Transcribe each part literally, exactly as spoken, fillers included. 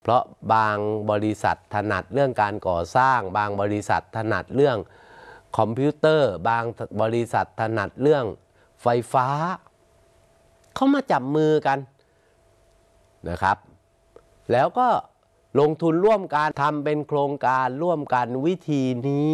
เพราะบางบริษัทถนัดเรื่องการก่อสร้างบางบริษัทถนัดเรื่องคอมพิวเตอร์บางบริษัทถนัดเรื่องไฟฟ้าเขามาจับมือกันนะครับแล้วก็ลงทุนร่วมกันทำเป็นโครงการร่วมกันวิธีนี้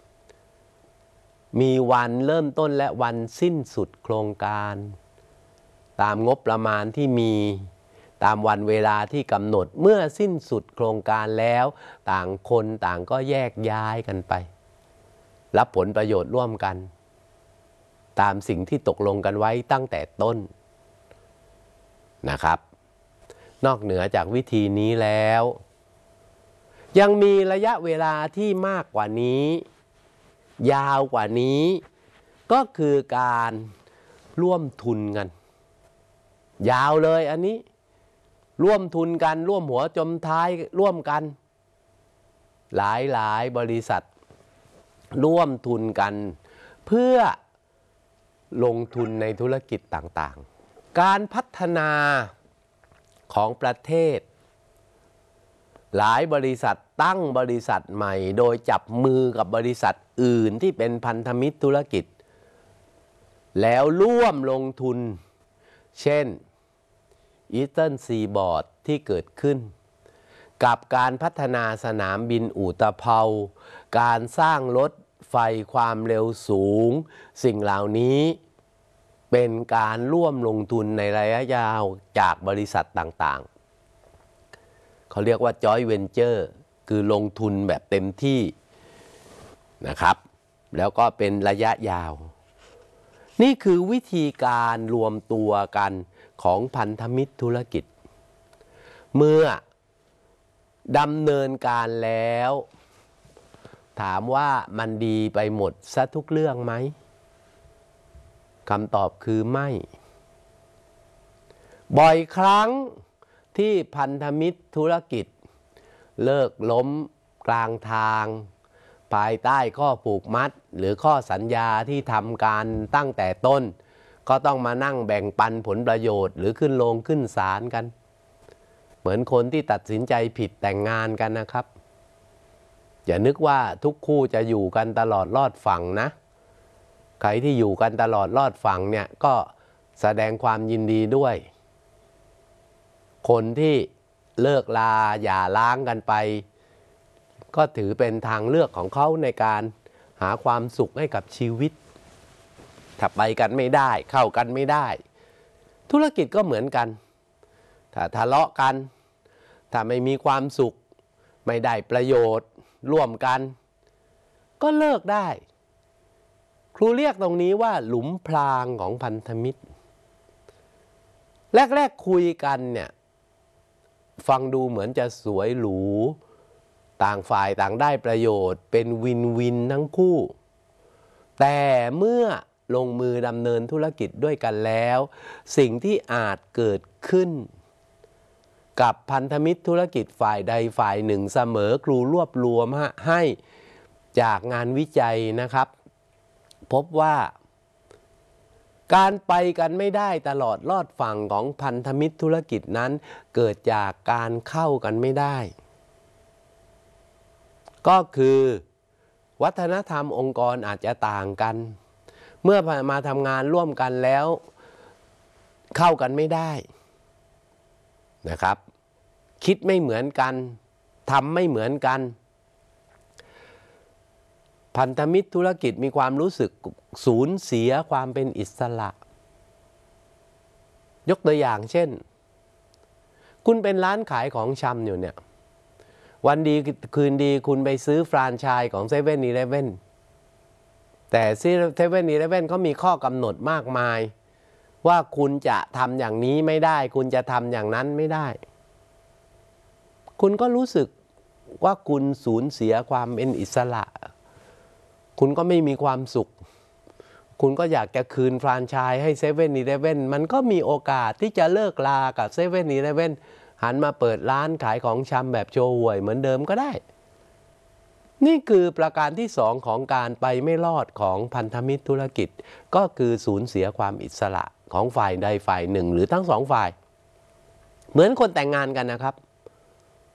มีวันเริ่มต้นและวันสิ้นสุดโครงการตามงบประมาณที่มีตามวันเวลาที่กำหนดเมื่อสิ้นสุดโครงการแล้วต่างคนต่างก็แยกย้ายกันไปรับผลประโยชน์ร่วมกันตามสิ่งที่ตกลงกันไว้ตั้งแต่ต้นนะครับนอกเหนือจากวิธีนี้แล้วยังมีระยะเวลาที่มากกว่านี้ยาวกว่านี้ก็คือการร่วมทุนกันยาวเลยอันนี้ร่วมทุนกันร่วมหัวจมท้ายร่วมกันหลายหลายบริษัทร่วมทุนกันเพื่อลงทุนในธุรกิจต่างๆการพัฒนาของประเทศหลายบริษัทตั้งบริษัทใหม่โดยจับมือกับบริษัทอื่นที่เป็นพันธมิตรธุรกิจแล้วร่วมลงทุนเช่น Eastern Seaboard ที่เกิดขึ้นกับการพัฒนาสนามบินอุตภเปาการสร้างรถไฟความเร็วสูงสิ่งเหล่านี้เป็นการร่วมลงทุนในระยะยาวจากบริษัทต่างๆเขาเรียกว่า Joint Venture คือลงทุนแบบเต็มที่นะครับแล้วก็เป็นระยะยาวนี่คือวิธีการรวมตัวกันของพันธมิตรธุรกิจเมื่อดำเนินการแล้วถามว่ามันดีไปหมดซะทุกเรื่องไหมคำตอบคือไม่บ่อยครั้งที่พันธมิตรธุรกิจเลิกล้มกลางทางภายใต้ข้อผูกมัดหรือข้อสัญญาที่ทำการตั้งแต่ต้นก็ต้องมานั่งแบ่งปันผลประโยชน์หรือขึ้นโรงขึ้นศาลกันเหมือนคนที่ตัดสินใจผิดแต่งงานกันนะครับอย่านึกว่าทุกคู่จะอยู่กันตลอดรอดฝั่งนะใครที่อยู่กันตลอดรอดฝั่งเนี่ยก็แสดงความยินดีด้วยคนที่เลิกลาหย่าร้างกันไปก็ถือเป็นทางเลือกของเขาในการหาความสุขให้กับชีวิตถ้าไปกันไม่ได้เข้ากันไม่ได้ธุรกิจก็เหมือนกันถ้าทะเลาะกันถ้าไม่มีความสุขไม่ได้ประโยชน์ร่วมกันก็เลิกได้ครูเรียกตรงนี้ว่าหลุมพรางของพันธมิตรแรกๆคุยกันเนี่ยฟังดูเหมือนจะสวยหรูต่างฝ่ายต่างได้ประโยชน์เป็นวินวินทั้งคู่แต่เมื่อลงมือดำเนินธุรกิจด้วยกันแล้วสิ่งที่อาจเกิดขึ้นกับพันธมิตรธุรกิจฝ่ายใดฝ่ายหนึ่งเสมอครูรวบรวมให้จากงานวิจัยนะครับพบว่าการไปกันไม่ได้ตลอดรอดฝั่งของพันธมิตรธุรกิจนั้นเกิดจากการเข้ากันไม่ได้ก็คือวัฒนธรรมองค์กรอาจจะต่างกันเมื่อมาทำงานร่วมกันแล้วเข้ากันไม่ได้นะครับคิดไม่เหมือนกันทำไม่เหมือนกันพันธมิตรธุรกิจมีความรู้สึกสูญเสียความเป็นอิสระยกตัวอย่างเช่นคุณเป็นร้านขายของชำอยู่เนี่ยวันดีคืนดีคุณไปซื้อแฟรนไชส์ของเซเว่นอีเลฟเว่นแต่เซเว่นอีเลฟเว่นเขามีข้อกำหนดมากมายว่าคุณจะทำอย่างนี้ไม่ได้คุณจะทำอย่างนั้นไม่ได้คุณก็รู้สึกว่าคุณสูญเสียความเป็นอิสระคุณก็ไม่มีความสุขคุณก็อยากจะคืนแฟรนไชส์ให้เซเว่นอีเลฟเว่นมันก็มีโอกาสที่จะเลิกลากับเซเว่นอีเลฟเว่นหันมาเปิดร้านขายของชำแบบโชว์หวยเหมือนเดิมก็ได้นี่คือประการที่สองของการไปไม่รอดของพันธมิตรธุรกิจก็คือสูญเสียความอิสระของฝ่ายใดฝ่ายหนึ่งหรือทั้งสองฝ่ายเหมือนคนแต่งงานกันนะครับ